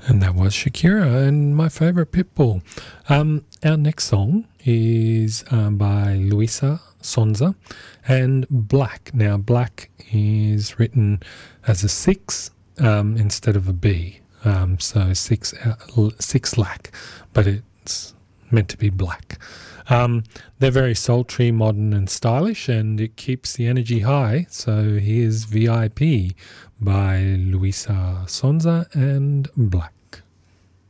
And that was Shakira and my favourite Pitbull. Our next song is by Luisa Sonza and Black. Now, Black is written as a 6 instead of a B. So six lack, but it's meant to be black. They're very sultry, modern and stylish, and it keeps the energy high. So here's VIP by Luisa Sonza and Black.